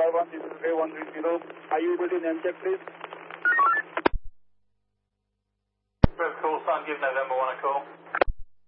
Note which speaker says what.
Speaker 1: 1, this is Ray 130. Are you able to name check, please?
Speaker 2: Red call sign, give November 1 a call.